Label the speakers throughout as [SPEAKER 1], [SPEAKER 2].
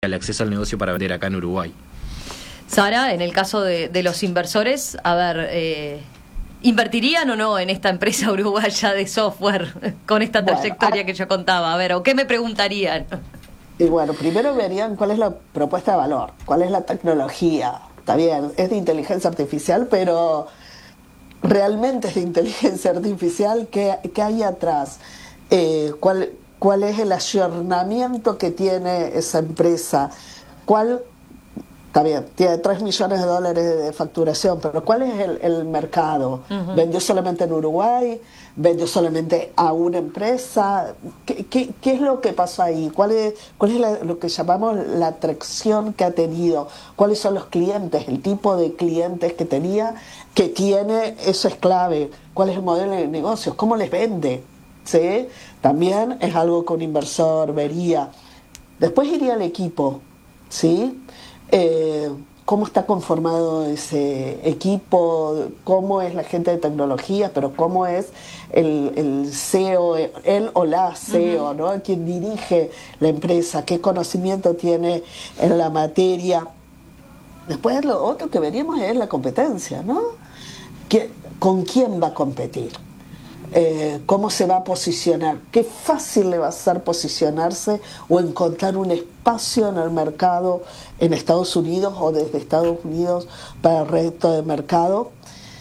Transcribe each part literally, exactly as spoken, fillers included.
[SPEAKER 1] el acceso al negocio para vender acá en Uruguay.
[SPEAKER 2] Sara, en el caso de, de los inversores, a ver, eh, ¿invertirían o no en esta empresa uruguaya de software con esta trayectoria bueno, a... que yo contaba? A ver, ¿o qué me preguntarían?
[SPEAKER 3] Y bueno, primero verían cuál es la propuesta de valor, cuál es la tecnología. Está bien, es de inteligencia artificial, pero realmente es de inteligencia artificial. ¿Qué, qué hay atrás? Eh, ¿cuál, ¿Cuál es el ayornamiento que tiene esa empresa? ¿Cuál... Está bien, tiene tres millones de dólares de facturación, pero ¿cuál es el, el mercado? Uh-huh. ¿Vendió solamente en Uruguay? ¿Vendió solamente a una empresa? ¿Qué, qué, qué es lo que pasó ahí? ¿Cuál es, cuál es la, lo que llamamos la atracción que ha tenido? ¿Cuáles son los clientes? ¿El tipo de clientes que tenía? Que tiene, eso es clave. ¿Cuál es el modelo de negocios? ¿Cómo les vende? ¿Sí? También es algo que un inversor vería. Después iría al equipo, ¿sí? Eh, cómo está conformado ese equipo, cómo es la gente de tecnología, pero cómo es el, el C E O, él o la C E O, uh-huh. ¿no? Quien dirige la empresa, qué conocimiento tiene en la materia. Después lo otro que veríamos es la competencia, ¿no? ¿Qué, ¿Con quién va a competir? Eh, cómo se va a posicionar, qué fácil le va a ser posicionarse o encontrar un espacio en el mercado en Estados Unidos o desde Estados Unidos para el resto del mercado.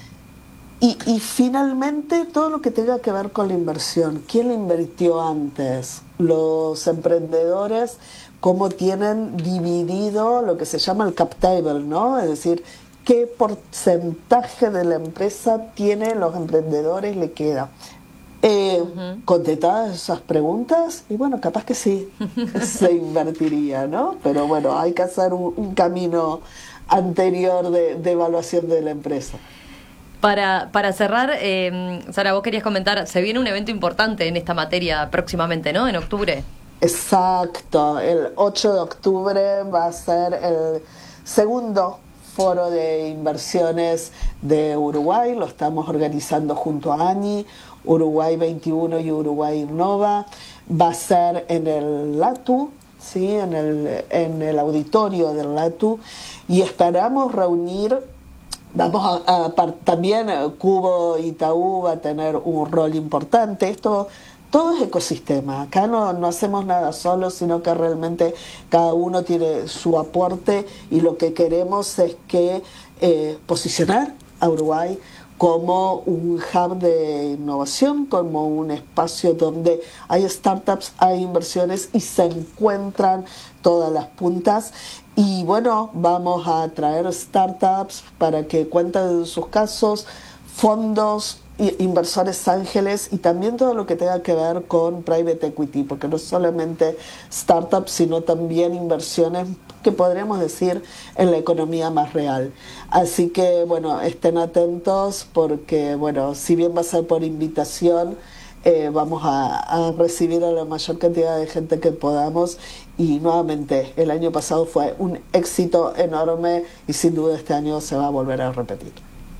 [SPEAKER 3] Y, y finalmente todo lo que tenga que ver con la inversión. ¿Quién le invirtió antes? Los emprendedores, cómo tienen dividido lo que se llama el cap table, ¿no? Es decir, ¿qué porcentaje de la empresa tienen los emprendedores le queda? Eh, uh-huh. Contestadas esas preguntas, y bueno, capaz que sí, se invertiría, ¿no? Pero bueno, hay que hacer un, un camino anterior de, de evaluación de la empresa.
[SPEAKER 2] Para, para cerrar, eh, Sara, vos querías comentar, se viene un evento importante en esta materia próximamente, ¿no? En octubre.
[SPEAKER 3] Exacto, el ocho de octubre va a ser el segundo Foro de Inversiones de Uruguay, lo estamos organizando junto a ANI, Uruguay veintiuno y Uruguay Innova. Va a ser en el LATU, ¿sí? en, el, en el auditorio del LATU, y esperamos reunir, vamos a, a, a también Cubo Itaú va a tener un rol importante. Esto todo es ecosistema, acá no, no hacemos nada solos, sino que realmente cada uno tiene su aporte, y lo que queremos es que eh, posicionar a Uruguay como un hub de innovación, como un espacio donde hay startups, hay inversiones y se encuentran todas las puntas. Y bueno, vamos a traer startups para que cuenten sus casos, fondos, inversores ángeles, y también todo lo que tenga que ver con private equity, porque no solamente startups, sino también inversiones que podríamos decir en la economía más real. Así que bueno, estén atentos, porque bueno, si bien va a ser por invitación, eh, vamos a, a recibir a la mayor cantidad de gente que podamos. Y nuevamente, el año pasado fue un éxito enorme, y sin duda este año se va a volver a repetir.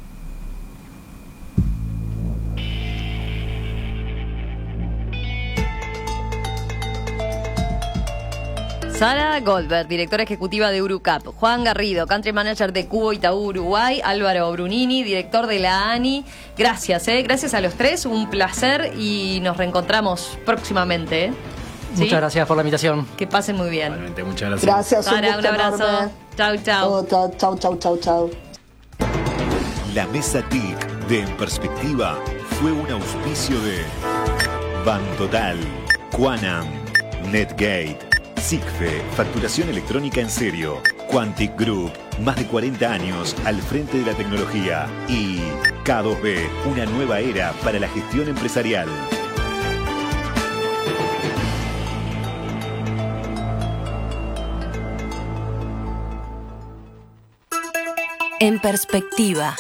[SPEAKER 2] Sara Goldberg, directora ejecutiva de Urucap. Juan Garrido, country manager de Cubo Itaú Uruguay. Álvaro Brunini, director de la ANI. Gracias, ¿eh? Gracias a los tres, un placer, y nos reencontramos próximamente, ¿eh? ¿Sí?
[SPEAKER 4] Muchas gracias por la invitación.
[SPEAKER 2] Que pasen muy bien.
[SPEAKER 1] Realmente, muchas gracias.
[SPEAKER 3] Gracias,
[SPEAKER 2] Sara, un, un abrazo. Chau, chau.
[SPEAKER 3] Oh, chau, chau, chau, chau, chau.
[SPEAKER 5] La mesa T I C de En Perspectiva fue un auspicio de Bantotal, Quanam, Netgate, SICFE, facturación electrónica en serio, Quantic Group, más de cuarenta años al frente de la tecnología, y K dos B, una nueva era para la gestión empresarial.
[SPEAKER 6] En Perspectiva.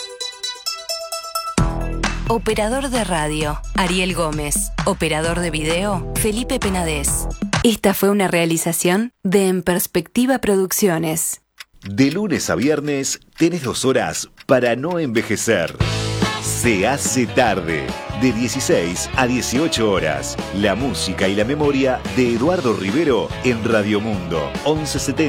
[SPEAKER 6] Operador de radio, Ariel Gómez. Operador de video, Felipe Penadez. Esta fue una realización de En Perspectiva Producciones.
[SPEAKER 5] De lunes a viernes tenés dos horas para no envejecer. Se hace tarde, de dieciséis a dieciocho horas. La música y la memoria de Eduardo Rivero en Radio Mundo, once setenta.